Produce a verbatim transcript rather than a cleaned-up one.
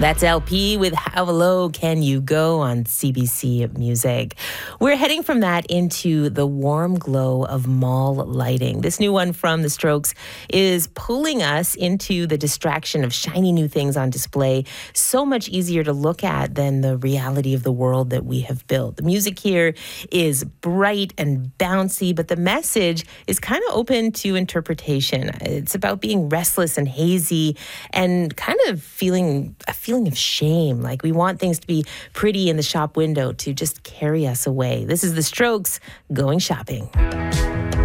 That's L P with How Low Can You Go on C B C Music. We're heading from that into the warm glow of mall lighting. This new one from The Strokes is pulling us into the distraction of shiny new things on display. So much easier to look at than the reality of the world that we have built. The music here is bright and bouncy, but the message is kind of open to interpretation. It's about being restless and hazy and kind of feeling a feeling of shame, like we want things to be pretty in the shop window to just carry us away. This is The Strokes, Going Shopping.